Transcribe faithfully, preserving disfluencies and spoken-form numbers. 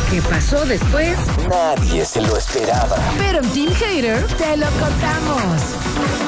¿Qué pasó después? Nadie se lo esperaba. Pero en Team Hater te lo contamos.